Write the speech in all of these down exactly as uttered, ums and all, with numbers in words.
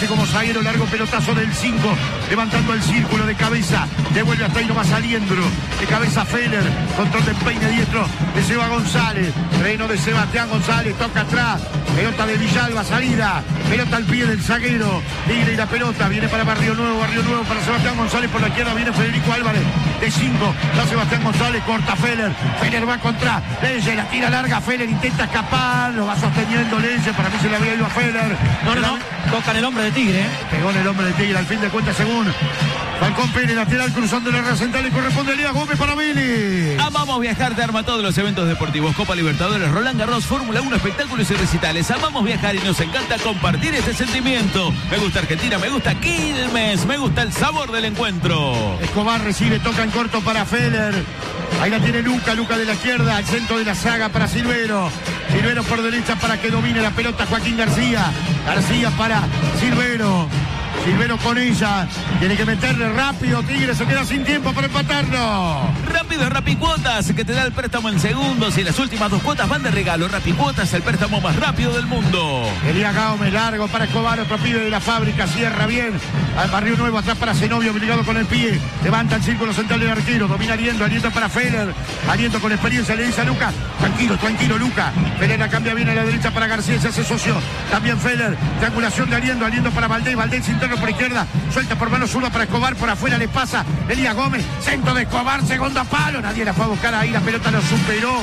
Aparece como zaguero, largo pelotazo del cinco, levantando el círculo de cabeza, devuelve hasta ahí nomás a Liendro, de cabeza Feller, control de peine diestro de Seba González, freno de Sebastián González, toca atrás, pelota de Villalba, salida, pelota al pie del zaguero, Tigre y la pelota, viene para Barrio Nuevo, Barrio Nuevo para Sebastián González, por la izquierda viene Federico Álvarez, de cinco, da Sebastián González, corta Feller, Feller va contra Leye, la tira larga, Feller intenta escapar, lo va sosteniendo Leye, para mí se le había ido a Feller. No, no, no, toca en el hombre de Tigre, ¿eh? Pegó en el hombre de Tigre, al fin de cuentas, según Falcón Pérez, lateral cruzando la red central, y corresponde a Elías Gómez para Billy. Amamos viajar, te arma todos los eventos deportivos, Copa Libertadores, Roland Garros, Fórmula uno, espectáculos y recitales. Amamos viajar y nos encanta compartir este sentimiento. Me gusta Argentina, me gusta Quilmes, me gusta el sabor del encuentro. Escobar recibe, toca en corto para Feller. Ahí la tiene Luca, Luca de la izquierda, al centro de la saga para Silvero. Silvero por derecha para que domine la pelota Joaquín García. García para Silvero. Silvero con ella, tiene que meterle rápido, Tigre se queda sin tiempo para empatarlo. Rápido Rapicuotas, que te da el préstamo en segundos y las últimas dos cuotas van de regalo. Rapicuotas, el préstamo más rápido del mundo. Elías Gómez, largo para Escobar, otro pibe de la fábrica, cierra bien al Barrio Nuevo, atrás para Zenobio, obligado con el pie, levanta el círculo central del arquero, domina Aliento, Aliento para Feller, Aliento con experiencia, le dice a Luca, tranquilo, tranquilo Luca, Feller la cambia bien a la derecha para García, se hace socio, también Feller, triangulación de Aliento, Aliento para Valdés, Valdés interno por izquierda, suelta por mano zurda para Escobar, por afuera le pasa Elías Gómez, centro de Escobar, segundo palo, nadie la fue a buscar ahí, la pelota lo superó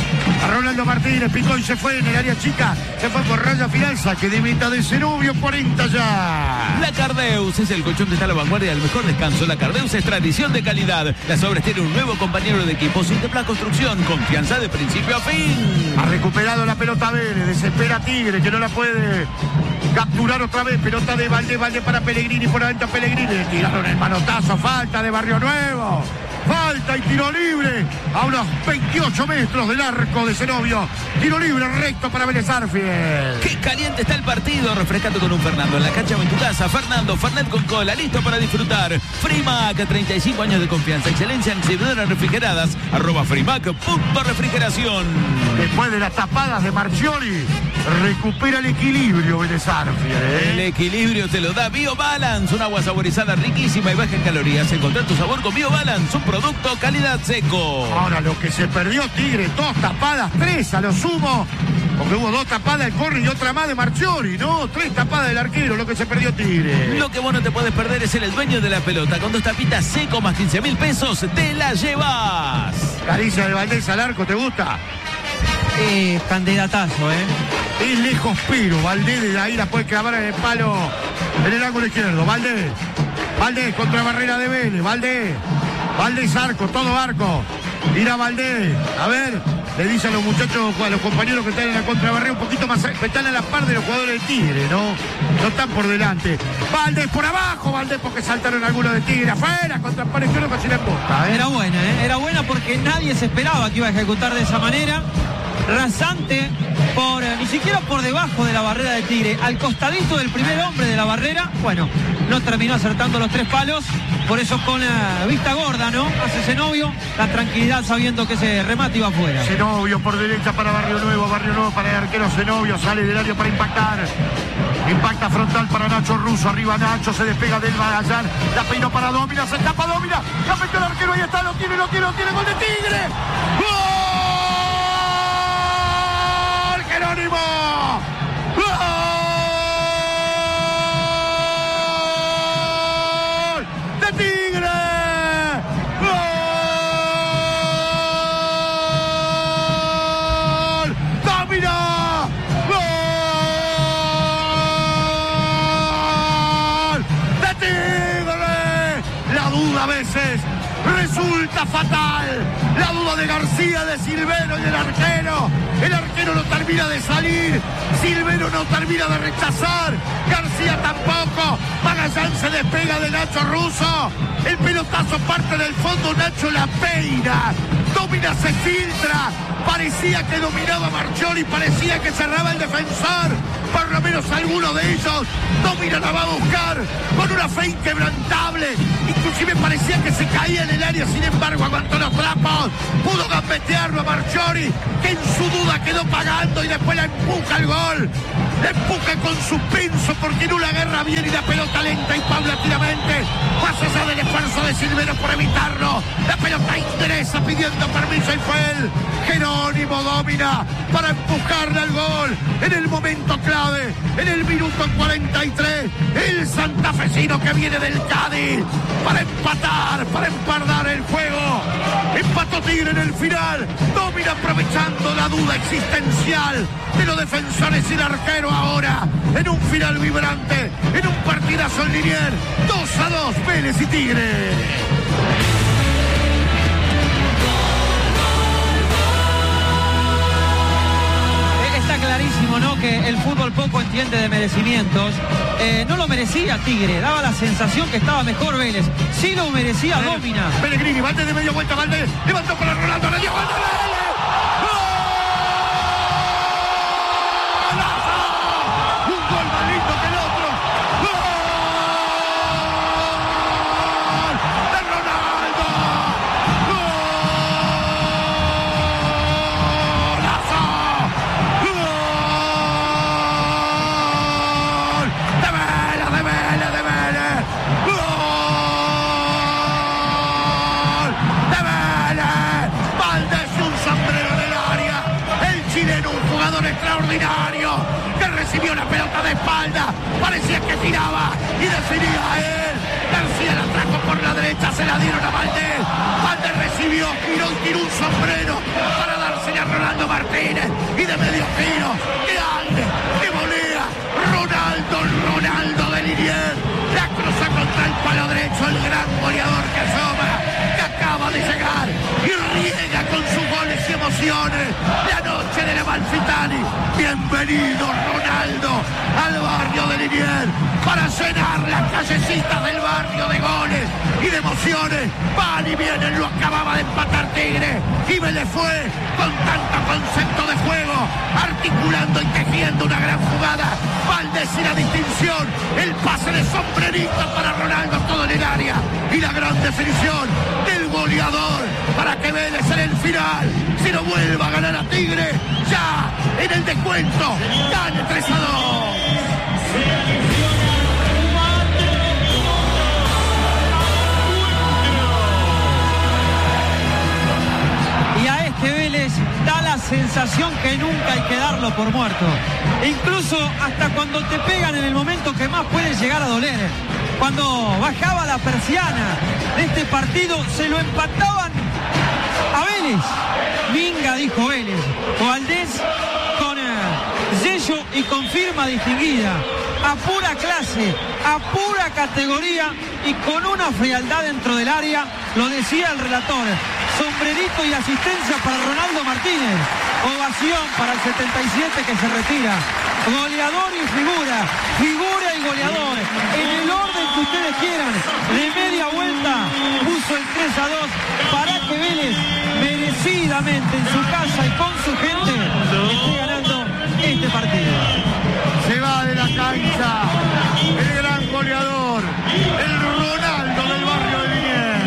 a Ronaldo Martínez, picó y se fue en el área chica, se fue por raya final, saque de meta de Zenobio, cuarenta ya. La Cardeus es el colchón que está a la vanguardia del mejor descanso. La Cardeus es tradición de calidad. Las obras tienen un nuevo compañero de equipo, Sintepla Construcción, confianza de principio a fin. Ha recuperado la pelota Vélez, desespera Tigre, que no la puede capturar otra vez, pelota de Valdés, Valdés para Pellegrini, por adentro Pellegrini, le tiraron el manotazo, falta de Barrio Nuevo. Falta y tiro libre a unos veintiocho metros del arco de Zenobio. Tiro libre recto para Vélez Arfield. Qué caliente está el partido. Refrescate con un Fernando en la cancha o en tu casa. Fernando, Fernet con cola, listo para disfrutar. Frimac, treinta y cinco años de confianza, excelencia en exhibidoras refrigeradas. Arroba Frimac, punto refrigeración. Después de las tapadas de Marchioli, recupera el equilibrio Vélez Arfield, ¿eh? El equilibrio te lo da BioBalance, un agua saborizada riquísima y baja en calorías. Encontrar tu sabor con BioBalance, un producto calidad seco. Ahora lo que se perdió Tigre, dos tapadas, tres a lo sumo, porque hubo dos tapadas del Corri y otra más de Marchioli, ¿no? Tres tapadas del arquero, lo que se perdió Tigre. Lo que vos no te podés perder es ser el dueño de la pelota. Con dos tapitas seco más quince mil pesos, te la llevas. Caricia de Valdés al arco, ¿te gusta? Eh, candidatazo, ¿eh? Es lejos, pero Valdés de ahí la puede clavar en el palo, en el ángulo izquierdo. Valdés, Valdés contra barrera de Vélez, Valdés, Valdés arco, todo arco. Mira Valdés, a ver, le dice a los muchachos, a los compañeros que están en la contrabarrera un poquito más, están a la par de los jugadores de Tigre, ¿no? No están por delante. Valdés por abajo, Valdés porque saltaron algunos de Tigre, afuera, contra el palo izquierdo, casi la posta, ¿eh? Era buena, ¿eh? Era buena porque nadie se esperaba que iba a ejecutar de esa manera. Rasante, por, eh, ni siquiera por debajo de la barrera de Tigre, al costadito del primer hombre de la barrera. Bueno, no terminó acertando los tres palos, por eso con la vista gorda, ¿no? Hace Zenobio, la tranquilidad sabiendo que ese remate iba afuera. Zenobio por derecha para Barrio Nuevo, Barrio Nuevo para el arquero Zenobio, sale del área para impactar. Impacta frontal para Nacho Russo, arriba Nacho, se despega del Magallán, la peinó para Dómina, se tapa Dómina, la metió el arquero, ahí está, lo tiene, lo tiene, lo tiene, gol de Tigre. ¡Gol! Jerónimo. ¡Gol! ¡De Tigre! ¡Gol! ¡Domina! ¡Gol! ¡De Tigre! La duda a veces resulta fatal. La duda de García, de Silvero y el arquero. El arquero no termina de salir. Silvero no termina de rechazar. García tampoco. Magallán se despega de Nacho Russo. El pelotazo parte del fondo. Nacho la peina. Domina, se filtra. Parecía que dominaba Marchioli. Parecía que cerraba el defensor. Por lo menos alguno de ellos. Domina la va a buscar con una fe inquebrantable. Inclusive parecía que se caía en el área. Sin embargo, aguantó los trapos. Pudo gambetearlo a Marchioli, que en su duda quedó pagando y después la empuja el gol. la empuja con suspenso porque no la agarra bien y la pelota lenta y paulatinamente, más allá del esfuerzo de Silvero por evitarlo, la pelota ingresa pidiendo permiso y fue él. Jerónimo domina para empujarle al gol en el momento clave, en el minuto cuarenta y tres, el santafesino que viene del Cádiz para empatar, para empardar el juego. Empató Tigre en el final, domina aprovechando la duda existencial de los defensores y el arquero ahora, en un final vibrante, en un partidazo en Liniers, dos a dos, Vélez y Tigre. Está clarísimo, ¿no?, que el fútbol poco entiende de merecimientos. Eh, no lo merecía Tigre, daba la sensación que estaba mejor Vélez. Sí lo merecía Domina. Pellegrini, Valdés de medio vuelta, Valdés, levantó para Ronaldo, le dio Valdés. Extraordinario, que recibió la pelota de espalda, parecía que tiraba y definía a él. García la trajo por la derecha, se la dieron a Valdés. Valdés recibió, giró y tiró un sombrero para dársela a Ronaldo Martínez y de medio giro, que aire, que volea, Ronaldo, Ronaldo de Liniers, la cruza contra el palo derecho, el gran goleador que asoma, que acaba de llegar y riega con sus goles y emociones la noche de la Amalfitani. Bienvenido Ronaldo al barrio de Liniers para llenar las callecitas del barrio de goles y de emociones. Van y vienen, lo acababa de empatar Tigre y Vélez fue con tanto concepto de juego, articulando y tejiendo una gran jugada. Valdés y la distinción, el pase de sombrerito para Ronaldo todo en el área y la gran definición del goleador para que Vélez en el final, si no vuelva a ganar a Tigre, ya en el descuento, gane tres a dos. Y a este Vélez da la sensación que nunca hay que darlo por muerto. Incluso hasta cuando te pegan en el momento que más puede llegar a doler. Cuando bajaba la persiana de este partido, se lo empataban a Vélez. Minga, dijo Vélez. Valdés con eh, sello y con firma distinguida. A pura clase, a pura categoría y con una frialdad dentro del área, lo decía el relator. Sombrerito y asistencia para Ronaldo Martínez. Ovación para el setenta y siete que se retira. Goleador y figura, figura y goleador. En el orden que ustedes quieran, de media vuelta puso el tres a dos para que Vélez merecidamente en su casa y con su gente esté ganando este partido. Se va de la cancha el gran goleador, el Ronaldo del barrio de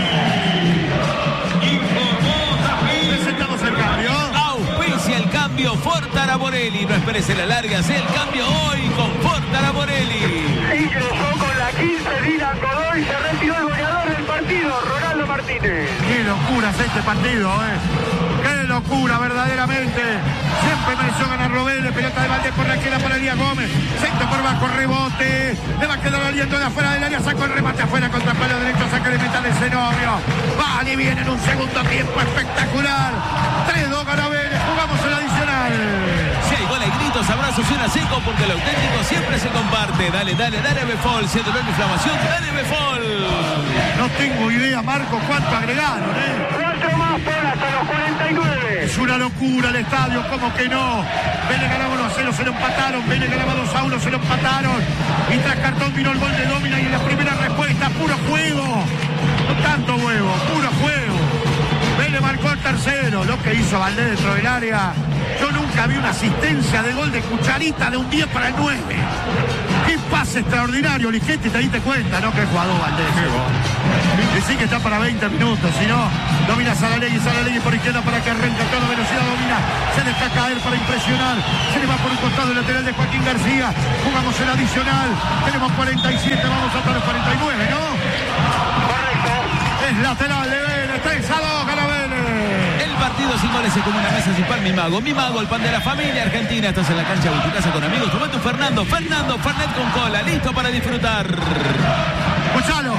Liniers. Presentamos el cambio. Auspicia el cambio Ford Taraborelli. No esperes en la larga, haz el cambio hoy con Ford Taraborelli. Ingresó con la quince Dylan Godoy y se retiró el goleador del partido, Ronaldo Martínez. Qué locura es este partido, eh. Qué locura, verdaderamente. Siempre mereció ganar Vélez. Pelota de Valdés por la izquierda para Elías Gómez. Sector por bajo, rebote. Le va a quedar aliento de afuera del área. Sacó el remate afuera contra el palo derecho. Saca de meta de Zenobio. Va y viene en un segundo tiempo espectacular. tres dos ganó Vélez. Jugamos el adicional. Si hay gol, hay gritos, abrazos y una seco, porque lo auténtico siempre se comparte. Dale, dale, dale, Befol. Si es dolor de inflamación, dale, Befol. No tengo idea, Marco, cuánto agregaron, ¿eh? Cuatro más por hasta los cuarenta y nueve. Es una locura el estadio, ¿cómo que no? Vélez ganaba uno a cero, se lo empataron. Vélez ganaba dos a uno, se lo empataron. Y tras cartón vino el gol de Domina y en la primera respuesta, puro juego. No tanto huevo, puro juego. Vélez marcó el tercero, lo que hizo Valdés dentro del área. Yo nunca vi una asistencia de gol de cucharita de un diez para el nueve. Qué pase extraordinario, Ligeti, te diste cuenta, ¿no? Que jugador Valdés. Decí que está para veinte minutos, si no, domina Saralegui, Saralegui por izquierda para que arranque a toda velocidad, domina, se deja caer para impresionar, se le va por un costado el lateral de Joaquín García, jugamos el adicional, tenemos cuarenta y siete, vamos hasta los cuarenta y nueve, ¿no? Correcto. Es lateral de Vélez, tres a dos, gana Vélez. El partido sin goles es como una mesa sin pan, mi mago. Mi mago, el pan de la familia argentina. Estás en la cancha de tu casa con amigos. Tomate un Fernando, Fernando, Fernet con cola, listo para disfrutar. Escuchalo.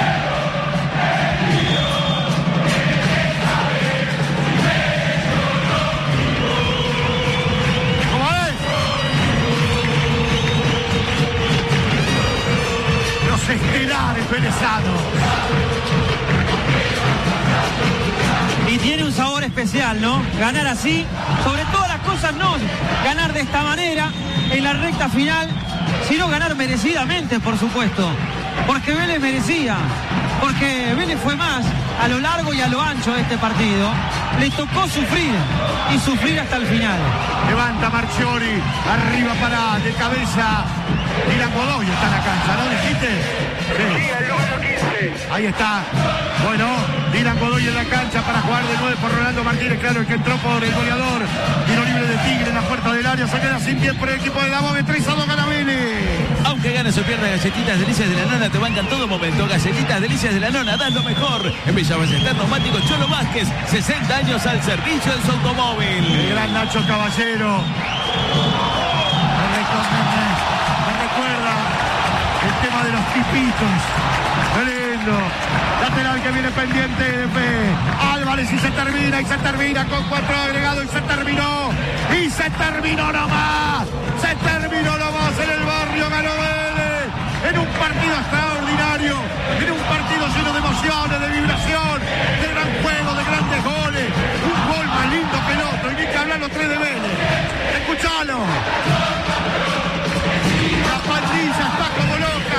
¿Cómo es? Los estelares venezanos. Y tiene un sabor especial, ¿no? Ganar así, sobre todas las cosas no ganar de esta manera en la recta final, sino ganar merecidamente, por supuesto. Porque Vélez merecía, porque Vélez fue más a lo largo y a lo ancho de este partido. Le tocó sufrir y sufrir hasta el final. Levanta Marchiori, arriba para de cabeza. Dylan Godoy está en la cancha, ¿no dijiste? Sí, el número quince. Ahí está. Bueno, Dylan Godoy en la cancha para jugar de nueve por Rolando Martínez, claro, el que entró por el goleador. Tiro libre de Tigre en la puerta del área, se queda sin tiempo el equipo de la Bobe, tres a dos gana Vélez. Aunque ganes o pierdas, Galletitas Delicias de la Nona te bancan todo momento. Galletitas Delicias de la Nona, das lo mejor. En Villa Ballester, Neumáticos Cholo Vázquez, sesenta años al servicio de su automóvil. El gran Nacho Caballero. Me recuerda, me recuerda el tema de los tipitos. Qué lindo. Lateral que viene pendiente de P. Álvarez y se termina, y se termina con cuatro agregados y se terminó. Y se terminó nomás. Se terminó nomás en el barrio, ganó Vélez. En un partido extraordinario. En un partido lleno de emociones, de vibración, de gran juego, de grandes goles. Un gol más lindo que el otro. Y ni que hablar los tres de Vélez. Escuchalo. La pandilla está como loca.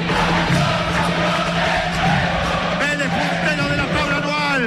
Vélez puntero de la tabla anual.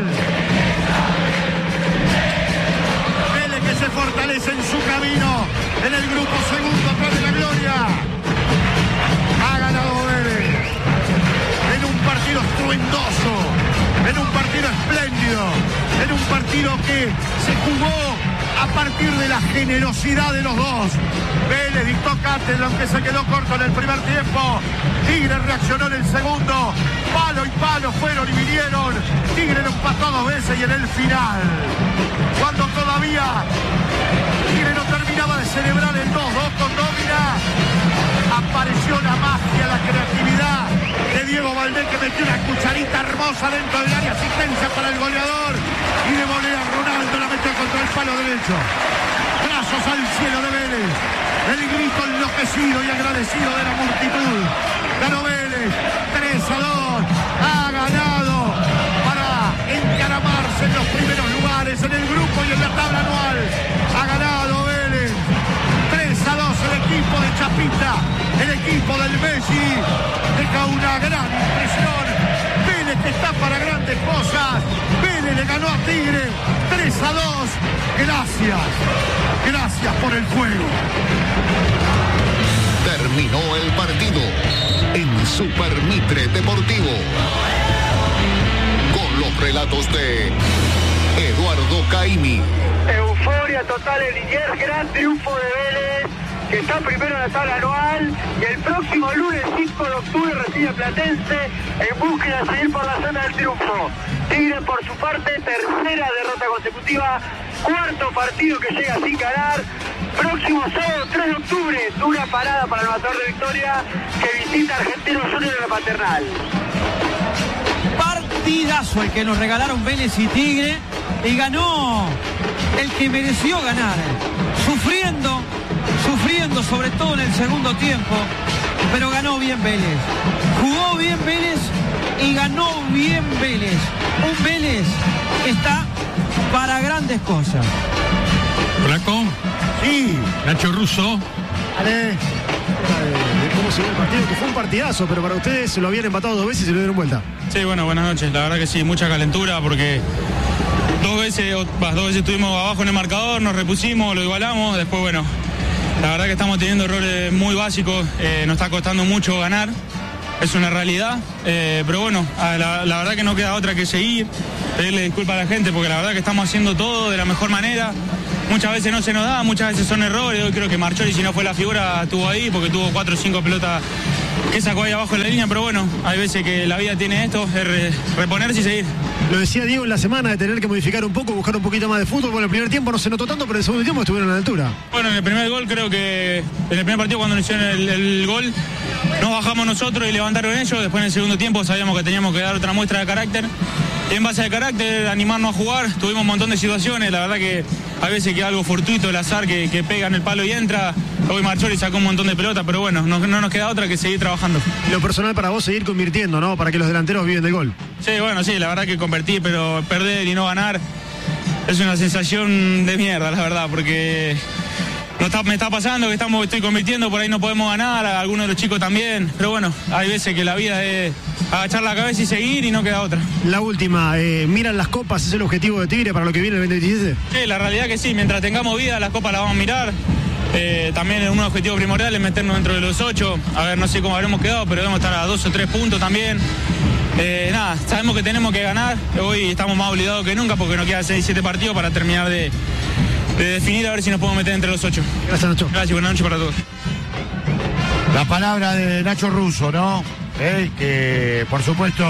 Vélez que se fortalece en su camino en el grupo segundo atrás de la gloria. Ha ganado Vélez en un partido estruendoso, en un partido espléndido, en un partido que se jugó a partir de la generosidad de los dos. Vélez dictó cátedra, aunque se quedó corto en el primer tiempo. Tigre reaccionó en el segundo. Palo y palo fueron y vinieron. Tigre lo empató dos veces y en el final, cuando todavía Tigre no terminaba de celebrar el dos dos con nómina, apareció la magia, la creatividad de Diego Valdés, que metió una cucharita hermosa dentro del área, asistencia para el goleador, y de volea Ronaldo la metió contra el palo derecho. Brazos al cielo de Vélez, el grito enloquecido y agradecido de la multitud. Ganó Vélez, tres a dos, ha ganado para encaramarse en los primeros lugares en el grupo y en la tabla anual. Ha ganado Vélez, tres a dos el equipo de Chapita, el equipo del Messi, deja una gran impresión. Vélez que está para grandes cosas. Vélez le ganó a Tigre tres a dos. Gracias, gracias por el juego. Terminó el partido en Super Mitre Deportivo con los relatos de Eduardo Caimi. Euforia total en Liniers, gran triunfo de Vélez, que está primero en la tabla anual, y el próximo lunes cinco de octubre recibe a Platense en búsqueda de seguir por la zona del triunfo. Tigre por su parte, tercera derrota consecutiva, cuarto partido que llega sin ganar. Próximo sábado tres de octubre, dura parada para el matador de Victoria, que visita Argentino Junior en la Paternal. Partidazo el que nos regalaron Vélez y Tigre, y ganó el que mereció ganar, sufriendo, sufriendo sobre todo en el segundo tiempo, pero ganó bien Vélez, jugó bien Vélez y ganó bien Vélez, un Vélez que está para grandes cosas. Flaco, Sí, Nacho Russo. Ale. De cómo se ve el partido, que fue un partidazo, pero para ustedes se lo habían empatado dos veces y se lo dieron vuelta. Sí, bueno, buenas noches. La verdad que sí, mucha calentura porque dos veces, o, bah, dos veces estuvimos abajo en el marcador, nos repusimos, lo igualamos. Después, bueno, La verdad que estamos teniendo errores muy básicos, eh, nos está costando mucho ganar, es una realidad, eh, pero bueno, la, la verdad que no queda otra que seguir, pedirle disculpas a la gente porque la verdad que estamos haciendo todo de la mejor manera. Muchas veces no se nos da, muchas veces son errores. Hoy creo que Marchiori, si no fue la figura, estuvo ahí porque tuvo cuatro o cinco pelotas que sacó ahí abajo de la línea, pero bueno, hay veces que la vida tiene esto, es re, reponerse y seguir. Lo decía Diego en la semana de tener que modificar un poco, buscar un poquito más de fútbol. Bueno, el primer tiempo no se notó tanto, pero el segundo tiempo estuvieron a la altura. Bueno, en el primer gol creo que, en el primer partido cuando nos hicieron el, el gol, nos bajamos nosotros y levantaron ellos. Después en el segundo tiempo sabíamos que teníamos que dar otra muestra de carácter. Y en base al carácter, animarnos a jugar, tuvimos un montón de situaciones, la verdad que a veces que algo fortuito, el azar que, que pega en el palo y entra. Hoy Marchiori sacó un montón de pelotas, pero bueno, no, no nos queda otra que seguir trabajando. Lo personal para vos seguir convirtiendo, ¿no? Para que los delanteros viven del gol. Sí, bueno, sí, la verdad que convertir, pero perder y no ganar es una sensación de mierda, la verdad, porque no está, me está pasando que estamos, estoy convirtiendo, por ahí no podemos ganar, a algunos de los chicos también, pero bueno, hay veces que la vida es agachar la cabeza y seguir y no queda otra. La última, eh, ¿miran las copas? ¿Es el objetivo de Tigre para lo que viene el veinte diecisiete? Sí, la realidad que sí, mientras tengamos vida las copas las vamos a mirar. Eh, también un objetivo primordial es meternos dentro de los ocho. A ver, no sé cómo habremos quedado, pero debemos estar a dos o tres puntos también. Eh, nada, sabemos que tenemos que ganar. Hoy estamos más obligados que nunca porque nos quedan seis, siete partidos para terminar de, de definir a ver si nos podemos meter entre los ocho. Gracias, Nacho. Gracias, buenas noches para todos. La palabra de Nacho Russo, ¿no? Eh, que por supuesto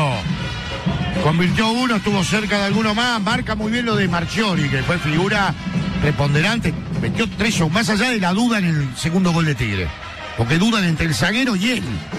convirtió uno, estuvo cerca de alguno más. Marca muy bien lo de Marchiori, que fue figura preponderante. Metió tres o más allá de la duda en el segundo gol de Tigre. Porque dudan entre el zaguero y él.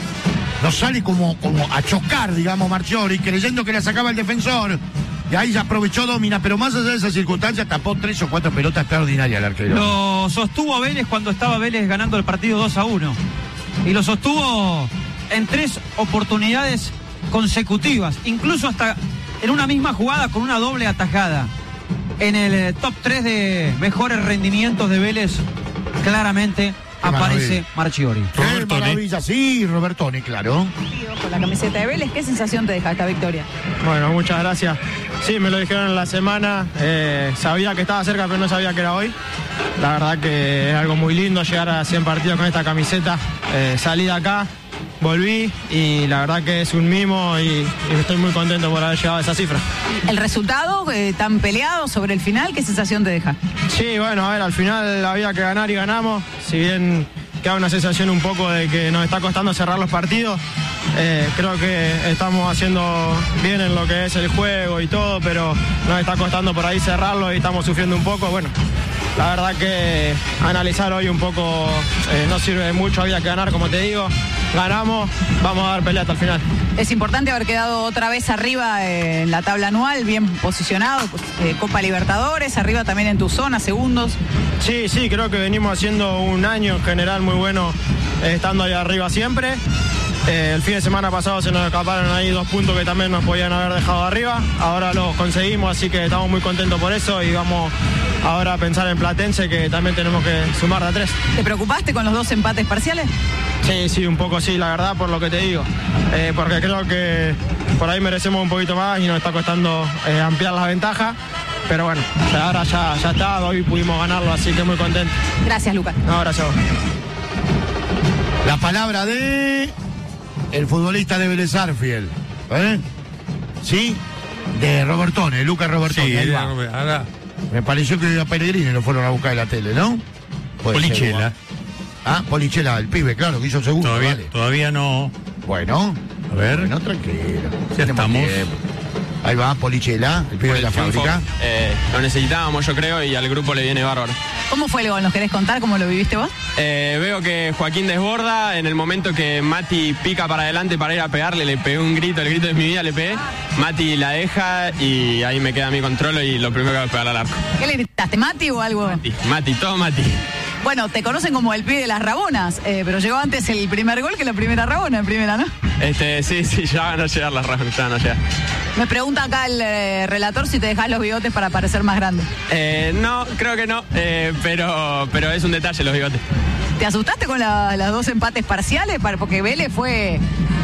No sale como, como a chocar, digamos, Marchiori, creyendo que la sacaba el defensor. Y ahí ya aprovechó Domina, pero más allá de esa circunstancia tapó tres o cuatro pelotas extraordinarias el arquero. Lo sostuvo Vélez cuando estaba Vélez ganando el partido dos a uno. Y lo sostuvo en tres oportunidades consecutivas. Incluso hasta en una misma jugada con una doble atajada. En el top tres de mejores rendimientos de Vélez, claramente Qué aparece Marchiori. Qué maravilla, sí, Robertoni, claro. Con la camiseta de Vélez, ¿qué sensación te deja esta victoria? Bueno, muchas gracias. Sí, me lo dijeron en la semana, eh, sabía que estaba cerca, pero no sabía que era hoy. La verdad que es algo muy lindo llegar a cien partidos con esta camiseta. Eh, salí de acá, volví y la verdad que es un mimo y, y estoy muy contento por haber llegado a esa cifra. ¿El resultado eh, tan peleado sobre el final, qué sensación te deja? Sí, bueno, a ver, al final había que ganar y ganamos. Si bien queda una sensación un poco de que nos está costando cerrar los partidos, eh, creo que estamos haciendo bien en lo que es el juego y todo, pero nos está costando por ahí cerrarlo y estamos sufriendo un poco. Bueno, la verdad que analizar hoy un poco eh, no sirve de mucho, había que ganar, como te digo. Ganamos, vamos a dar pelea hasta el final. Es importante haber quedado otra vez arriba eh, en la tabla anual, bien posicionado, pues, eh, Copa Libertadores, arriba también en tu zona, segundos. Sí, sí, creo que venimos haciendo un año en general muy bueno, eh, estando ahí arriba siempre. Eh, el fin de semana pasado se nos escaparon ahí dos puntos que también nos podían haber dejado arriba. Ahora los conseguimos, así que estamos muy contentos por eso y vamos ahora a pensar en Platense, que también tenemos que sumar de a tres. ¿Te preocupaste con los dos empates parciales? Sí, sí, un poco sí, la verdad, por lo que te digo. Eh, porque creo que por ahí merecemos un poquito más y nos está costando eh, ampliar las ventajas. Pero bueno, ahora ya, ya está, hoy pudimos ganarlo, así que muy contento. Gracias, Lucas. No, gracias a vos. La palabra de el futbolista de Vélez Arfiel, ¿eh? ¿Sí? De Robertone, Lucas Robertone. Sí, ahí va. ahora. Me pareció que a Pellegrini lo fueron a buscar en la tele, ¿no? Puede ser, Polichela. igual. Ah, Polichela, el pibe, claro, que hizo segundo. Todavía, Vale. todavía no. Bueno, A ver. bueno, tranquilo. Ya Tenemos estamos. tiempo. Ahí va Polichela, el pibe de la fábrica. Eh, lo necesitábamos, yo creo, y al grupo le viene bárbaro. ¿Cómo fue el gol? ¿Nos querés contar cómo lo viviste vos? Eh, veo que Joaquín desborda, en el momento que Mati pica para adelante para ir a pegarle, le pegué un grito, el grito de mi vida le pegué. Mati la deja y ahí me queda mi control y lo primero que hago es pegar al arco. ¿Qué le gritaste, Mati o algo? Mati, Mati, todo Mati. Bueno, te conocen como el pibe de las Rabonas, eh, pero llegó antes el primer gol que la primera Rabona, en primera, ¿no? Este, sí, sí, ya van a llegar las razones, ya van a llegar. Me pregunta acá el eh, relator si te dejás los bigotes para parecer más grande. Eh, no, creo que no, eh, pero, pero es un detalle los bigotes. ¿Te asustaste con la- las dos empates parciales? Para- Porque Vélez fue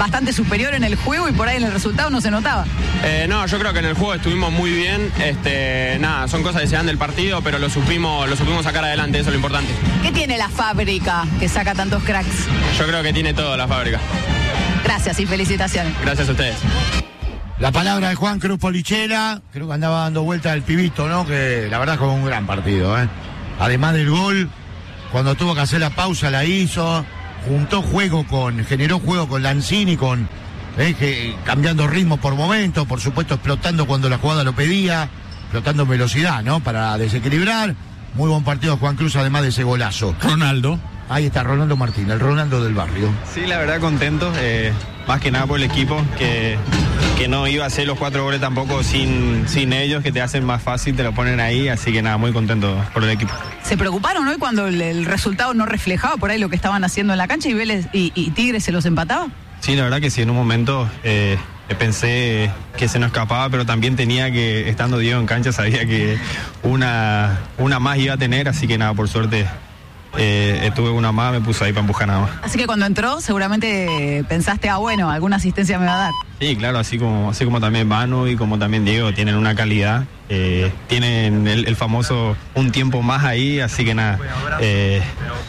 bastante superior en el juego y por ahí en el resultado no se notaba. Eh, no, yo creo que en el juego estuvimos muy bien. Este, nada, son cosas que se dan del partido, pero lo supimos, lo supimos sacar adelante, eso es lo importante. ¿Qué tiene la fábrica que saca tantos cracks? Yo creo que tiene todo la fábrica. Gracias y felicitaciones. Gracias a ustedes. La palabra de Juan Cruz Polichera, creo que andaba dando vuelta el pibito, ¿no? Que la verdad fue un gran partido, ¿eh? Además del gol, cuando tuvo que hacer la pausa la hizo, juntó juego con, generó juego con Lanzini, con eh, que, cambiando ritmo por momentos, por supuesto explotando cuando la jugada lo pedía, explotando en velocidad, ¿no? Para desequilibrar. Muy buen partido Juan Cruz, además de ese golazo. Ronaldo. Ahí está Ronaldo Martín, el Ronaldo del barrio. Sí, la verdad contento, eh, más que nada por el equipo, que, que no iba a hacer los cuatro goles tampoco sin, sin ellos, que te hacen más fácil, te lo ponen ahí, así que nada, muy contento por el equipo. ¿Se preocuparon hoy cuando el, el resultado no reflejaba por ahí lo que estaban haciendo en la cancha y Vélez y, y Tigre se los empataba? Sí, la verdad que sí, en un momento eh, pensé que se nos escapaba, pero también tenía que, estando Diego en cancha, sabía que una, una más iba a tener, así que nada, por suerte... Eh, tuve una más, me puse ahí para empujar nada más. Así que cuando entró seguramente pensaste, ah bueno, alguna asistencia me va a dar. Sí, claro, así como así como también Manu y como también Diego tienen una calidad, eh, tienen el, el famoso un tiempo más ahí, así que nada, eh,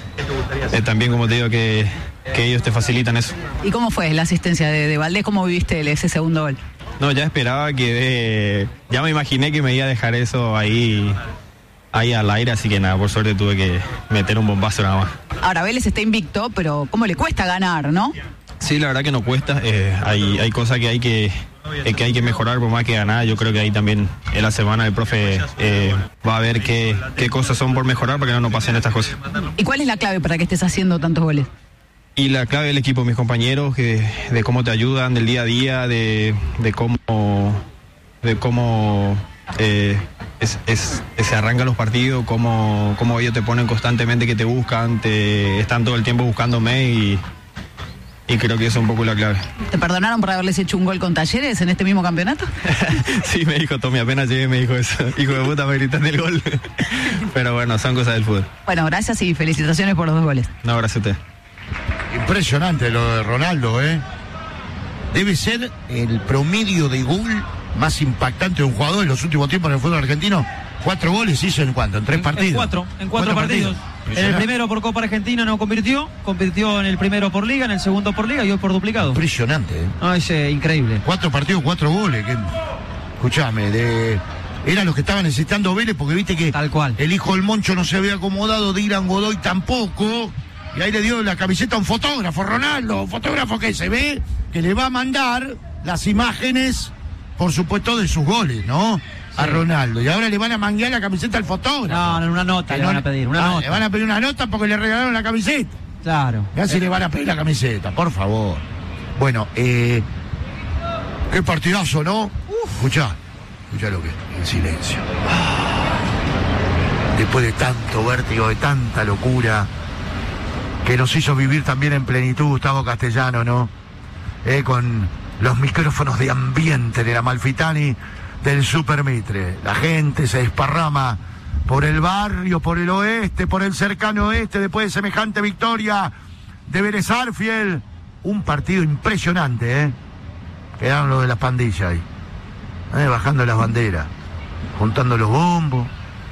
eh, también como te digo que, que ellos te facilitan eso. ¿Y cómo fue la asistencia de, de Valdés? ¿Cómo viviste el, ese segundo gol? No, ya esperaba que, de, ya me imaginé que me iba a dejar eso ahí... ahí al aire, así que nada, por suerte tuve que meter un bombazo nada más. Ahora, Vélez está invicto, pero ¿cómo le cuesta ganar, no? Sí, la verdad que no cuesta, eh, hay, hay cosas que hay que, eh, que hay que mejorar por más que ganar. Yo creo que ahí también en la semana el profe eh, va a ver qué, qué cosas son por mejorar para que no nos pasen estas cosas. ¿Y cuál es la clave para que estés haciendo tantos goles? Y la clave del equipo, mis compañeros, que, de cómo te ayudan, del día a día, de, de cómo... de cómo eh, es, es, se arrancan los partidos, cómo, cómo ellos te ponen constantemente, que te buscan, te están todo el tiempo buscándome y, y creo que eso es un poco la clave. ¿Te perdonaron por haberles hecho un gol con Talleres en este mismo campeonato? Sí, me dijo Tommy, apenas llegué me dijo eso. Hijo de puta, me gritan el gol. Pero bueno, son cosas del fútbol. Bueno, gracias y felicitaciones por los dos goles. No, gracias a usted. Impresionante lo de Ronaldo, ¿eh? Debe ser el promedio de gol más impactante de un jugador en los últimos tiempos en el fútbol argentino. Cuatro goles hizo en cuánto, en tres en, partidos. En cuatro, en cuatro, cuatro partidos. partidos. En el primero por Copa Argentina no convirtió, convirtió en el primero por Liga, en el segundo por Liga y hoy por duplicado. Impresionante, ¿eh? No, es eh, increíble. Cuatro partidos, cuatro goles. Que... Escuchame, de... eran los que estaban necesitando Vélez, porque viste que tal cual. El hijo del Moncho no se había acomodado, Dylan Godoy tampoco. Y ahí le dio la camiseta a un fotógrafo, Ronaldo, un fotógrafo que se ve que le va a mandar las imágenes, por supuesto, de sus goles, ¿no? Sí. A Ronaldo. Y ahora le van a manguear la camiseta al fotógrafo. No, no, una nota le van a pedir, una ah, nota. Le van a pedir una nota porque le regalaron la camiseta. Claro. Ya si le van a pedir la camiseta, por favor. Bueno, eh... qué partidazo, ¿no? Uf. Escuchá, escuchá lo que es, en silencio. Después de tanto vértigo, de tanta locura, que nos hizo vivir también en plenitud Gustavo Castellano, ¿no? Eh, con los micrófonos de ambiente de la Amalfitani del Super Mitre. La gente se desparrama por el barrio, por el oeste, por el cercano oeste, después de semejante victoria de Vélez Sarsfield. Un partido impresionante, ¿eh? Quedaron los de las pandillas ahí, ¿eh? Bajando las banderas, juntando los bombos.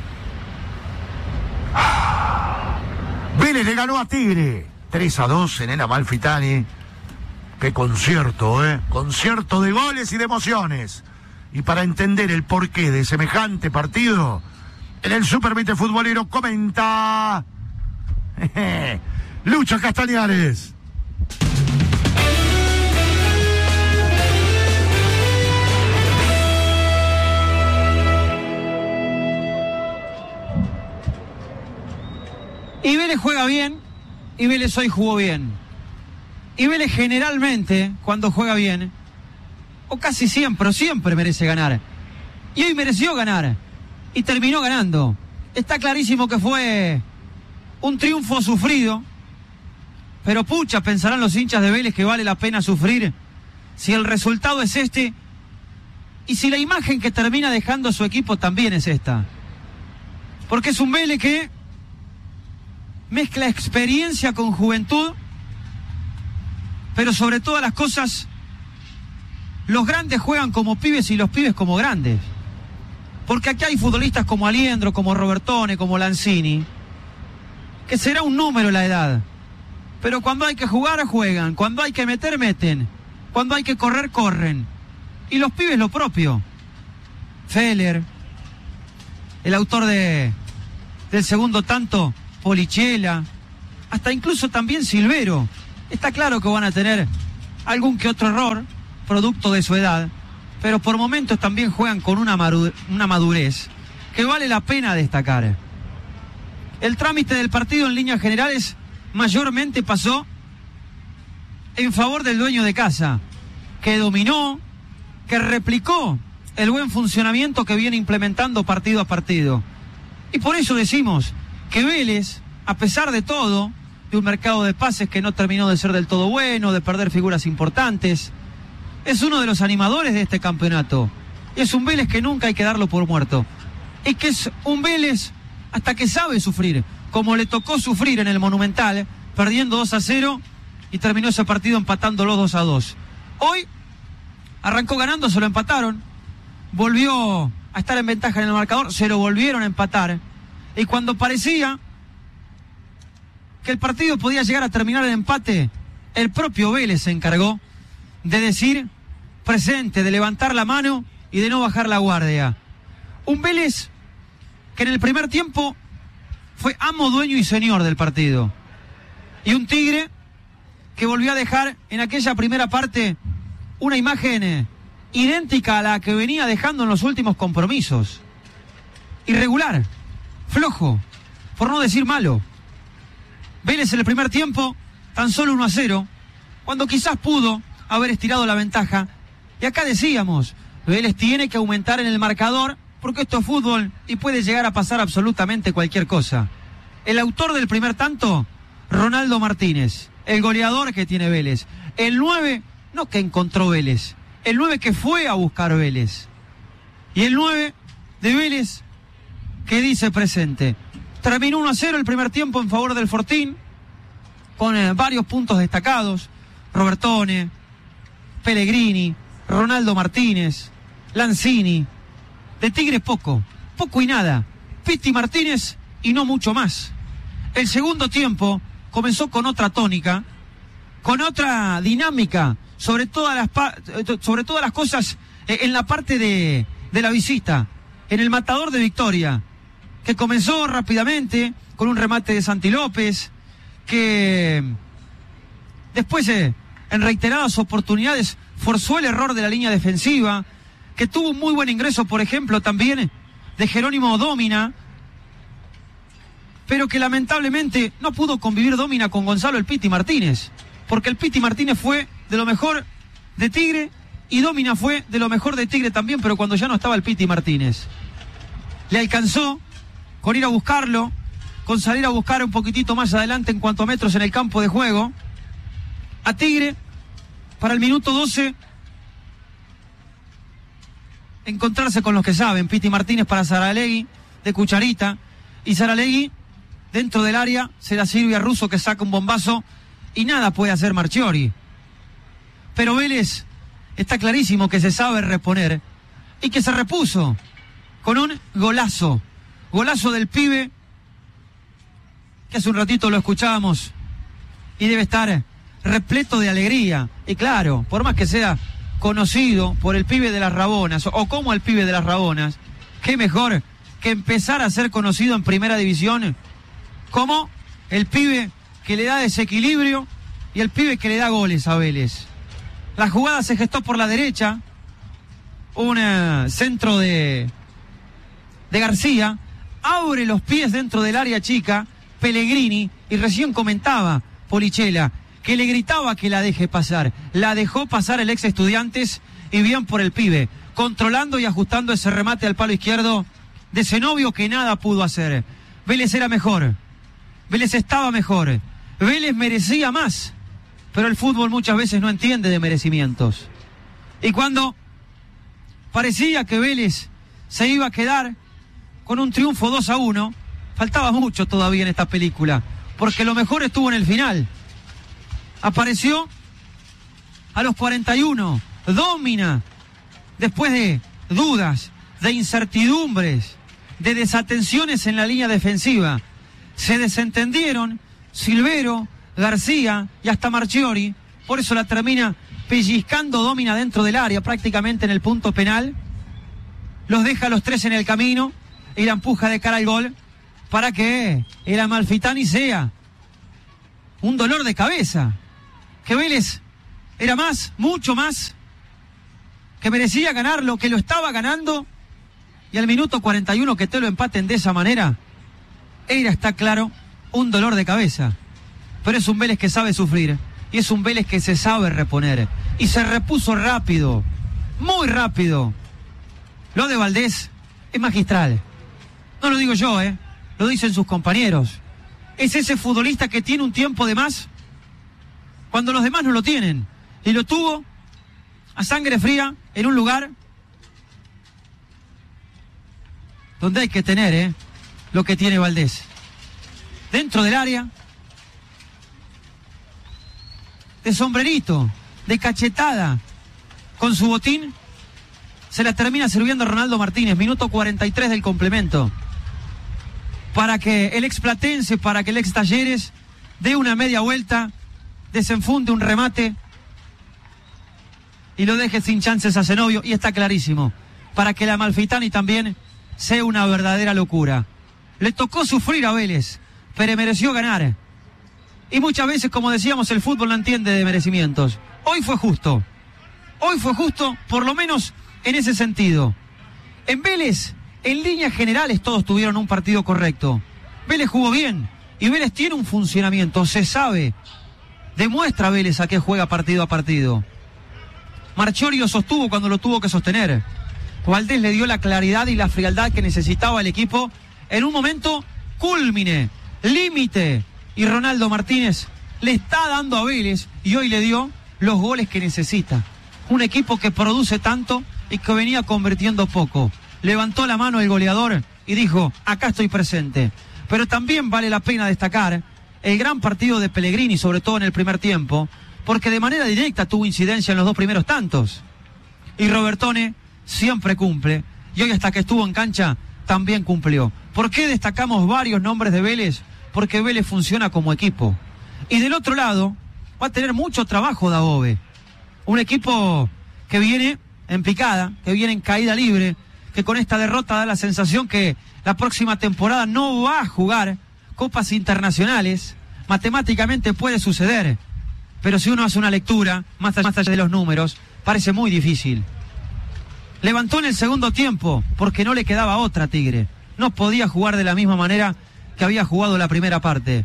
Vélez le ganó a Tigre tres a dos en el Amalfitani. Qué concierto, ¿eh? Concierto de goles y de emociones. Y para entender el porqué de semejante partido, en el Super Mitre Futbolero comenta Lucho Castañares. Y Vélez juega bien, y Vélez hoy jugó bien. Y Vélez generalmente, cuando juega bien, o casi siempre, o siempre merece ganar. Y hoy mereció ganar, y terminó ganando. Está clarísimo que fue un triunfo sufrido, pero pucha, pensarán los hinchas de Vélez que vale la pena sufrir si el resultado es este, y si la imagen que termina dejando su equipo también es esta. Porque es un Vélez que mezcla experiencia con juventud, Pero sobre todas las cosas, los grandes juegan como pibes y los pibes como grandes. Porque aquí hay futbolistas como Aliendro, como Robertone, como Lanzini, que será un número la edad. Pero cuando hay que jugar, juegan. Cuando hay que meter, meten. Cuando hay que correr, corren. Y los pibes lo propio. Feller, el autor de, del segundo tanto, Polichela, hasta incluso también Silvero. Está claro que van a tener algún que otro error, producto de su edad, pero por momentos también juegan con una, maru- una madurez que vale la pena destacar. El trámite del partido en líneas generales mayormente pasó en favor del dueño de casa, que dominó, que replicó el buen funcionamiento que viene implementando partido a partido. Y por eso decimos que Vélez, a pesar de todo, de un mercado de pases que no terminó de ser del todo bueno, de perder figuras importantes, es uno de los animadores de este campeonato. Y es un Vélez que nunca hay que darlo por muerto. Y que es un Vélez hasta que sabe sufrir, como le tocó sufrir en el Monumental, perdiendo dos a cero y terminó ese partido empatándolo dos a dos. Hoy arrancó ganando, se lo empataron, volvió a estar en ventaja en el marcador, se lo volvieron a empatar. Y cuando parecía que el partido podía llegar a terminar en empate, el propio Vélez se encargó de decir presente, de levantar la mano y de no bajar la guardia. Un Vélez que en el primer tiempo fue amo, dueño y señor del partido. Y un Tigre que volvió a dejar en aquella primera parte una imagen eh, idéntica a la que venía dejando en los últimos compromisos. Irregular, flojo, por no decir malo. Vélez en el primer tiempo, tan solo uno a cero, cuando quizás pudo haber estirado la ventaja. Y acá decíamos, Vélez tiene que aumentar en el marcador, porque esto es fútbol y puede llegar a pasar absolutamente cualquier cosa. El autor del primer tanto, Ronaldo Martínez, el goleador que tiene Vélez. El nueve, no que encontró Vélez, el nueve que fue a buscar Vélez. Y el nueve de Vélez que dice presente. Terminó uno a cero el primer tiempo en favor del Fortín, con eh, varios puntos destacados. Robertone, Pellegrini, Ronaldo Martínez, Lanzini. De Tigre poco, poco y nada. Piti Martínez y no mucho más. El segundo tiempo comenzó con otra tónica, con otra dinámica, sobre todas las, pa- sobre todas las cosas eh, en la parte de, de la visita, en el matador de Victoria, que comenzó rápidamente con un remate de Santi López, que después eh, en reiteradas oportunidades forzó el error de la línea defensiva, que tuvo un muy buen ingreso, por ejemplo, también de Jerónimo Dómina, pero que lamentablemente no pudo convivir Dómina con Gonzalo el Piti Martínez, porque el Piti Martínez fue de lo mejor de Tigre y Dómina fue de lo mejor de Tigre también, pero cuando ya no estaba el Piti Martínez. Le alcanzó con ir a buscarlo, con salir a buscar un poquitito más adelante en cuanto a metros en el campo de juego, a Tigre, para el minuto doce, encontrarse con los que saben. Piti Martínez para Saralegui, de cucharita, y Saralegui, dentro del área, se la sirve a Russo, que saca un bombazo, y nada puede hacer Marchiori. Pero Vélez está clarísimo que se sabe reponer, y que se repuso con un golazo, golazo del pibe, que hace un ratito lo escuchábamos, y debe estar repleto de alegría. Y claro, por más que sea conocido por el pibe de las Rabonas, o como el pibe de las Rabonas, qué mejor que empezar a ser conocido en primera división como el pibe que le da desequilibrio y el pibe que le da goles a Vélez. La jugada se gestó por la derecha, un uh, centro de, de García, abre los pies dentro del área chica, Pellegrini, y recién comentaba Polichela, que le gritaba que la deje pasar. La dejó pasar el ex Estudiantes, y bien por el pibe, controlando y ajustando ese remate al palo izquierdo de Zenobio, que nada pudo hacer. Vélez era mejor, Vélez estaba mejor, Vélez merecía más, pero el fútbol muchas veces no entiende de merecimientos. Y cuando parecía que Vélez se iba a quedar con un triunfo dos a uno, faltaba mucho todavía en esta película, porque lo mejor estuvo en el final. Apareció a los cuarenta y uno, Domina, después de dudas, de incertidumbres, de desatenciones en la línea defensiva. Se desentendieron Silvero, García y hasta Marchiori, por eso la termina pellizcando Domina dentro del área, prácticamente en el punto penal. Los deja a los tres en el camino y la empuja de cara al gol para que el Amalfitani sea un dolor de cabeza. Que Vélez era más, mucho más, que merecía ganarlo, que lo estaba ganando, y al minuto cuarenta y uno que te lo empaten de esa manera, era, está claro, un dolor de cabeza. Pero es un Vélez que sabe sufrir, y es un Vélez que se sabe reponer, y se repuso rápido, muy rápido. Lo de Valdés es magistral. No lo digo yo, ¿eh? Lo dicen sus compañeros. Es ese futbolista que tiene un tiempo de más cuando los demás no lo tienen. Y lo tuvo a sangre fría en un lugar donde hay que tener, ¿eh? Lo que tiene Valdés. Dentro del área, de sombrerito, de cachetada, con su botín, se la termina sirviendo Ronaldo Martínez, minuto cuarenta y tres del complemento, para que el ex Platense, para que el ex Talleres dé una media vuelta, desenfunde un remate y lo deje sin chances a Zenobio, y está clarísimo, para que el Amalfitani también sea una verdadera locura. Le tocó sufrir a Vélez, pero mereció ganar. Y muchas veces, como decíamos, el fútbol no entiende de merecimientos. Hoy fue justo. Hoy fue justo, por lo menos en ese sentido. En Vélez, en líneas generales, todos tuvieron un partido correcto. Vélez jugó bien y Vélez tiene un funcionamiento, se sabe. Demuestra Vélez a qué juega partido a partido. Marchiori lo sostuvo cuando lo tuvo que sostener. Valdés le dio la claridad y la frialdad que necesitaba el equipo en un momento cúlmine, límite. Y Ronaldo Martínez le está dando a Vélez, y hoy le dio los goles que necesita. Un equipo que produce tanto y que venía convirtiendo poco. Levantó la mano el goleador y dijo, acá estoy presente. Pero también vale la pena destacar el gran partido de Pellegrini, sobre todo en el primer tiempo, porque de manera directa tuvo incidencia en los dos primeros tantos. Y Robertone siempre cumple, y hoy hasta que estuvo en cancha también cumplió. ¿Por qué destacamos varios nombres de Vélez? Porque Vélez funciona como equipo. Y del otro lado va a tener mucho trabajo Dabove. Un equipo que viene en picada, que viene en caída libre, que con esta derrota da la sensación que la próxima temporada no va a jugar copas internacionales. Matemáticamente puede suceder, pero si uno hace una lectura más allá, más allá de los números, parece muy difícil. Levantó en el segundo tiempo porque no le quedaba otra, Tigre. No podía jugar de la misma manera que había jugado la primera parte.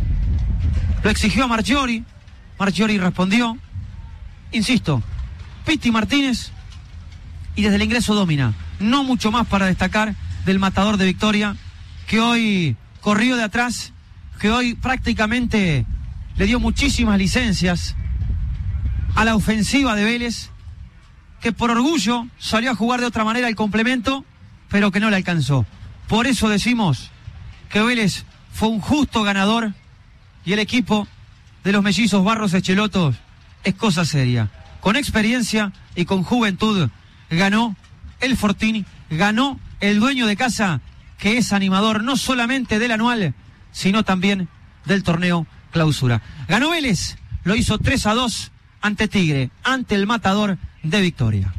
Lo exigió a Marchiori, Marchiori respondió. Insisto, Piti Martínez y desde el ingreso Domina. No mucho más para destacar del matador de Victoria, que hoy corrió de atrás, que hoy prácticamente le dio muchísimas licencias a la ofensiva de Vélez, que por orgullo salió a jugar de otra manera el complemento, pero que no le alcanzó. Por eso decimos que Vélez fue un justo ganador y el equipo de los mellizos Barros Echelotos es cosa seria. Con experiencia y con juventud ganó el Fortín, ganó el dueño de casa, que es animador no solamente del anual, sino también del torneo clausura. Ganó Vélez, lo hizo tres a dos ante Tigre, ante el matador de Victoria.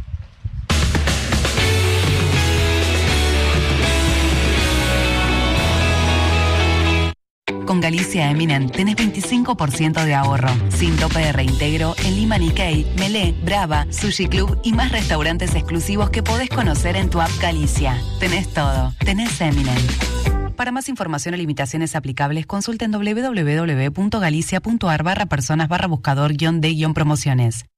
Con Galicia Eminent tenés veinticinco por ciento de ahorro, sin tope de reintegro en Lima Nikkei, Melé, Brava, Sushi Club y más restaurantes exclusivos que podés conocer en tu app Galicia. Tenés todo, tenés Eminent. Para más información o limitaciones aplicables, consulta en doble u doble u doble u punto galicia punto a r barra personas barra buscador guión de guión promociones.